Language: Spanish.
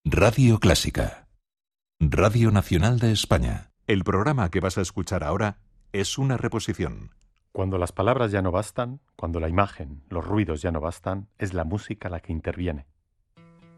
Radio Clásica. Radio Nacional de España. El programa que vas a escuchar ahora es una reposición. Cuando las palabras ya no bastan, cuando la imagen, los ruidos ya no bastan, es la música la que interviene.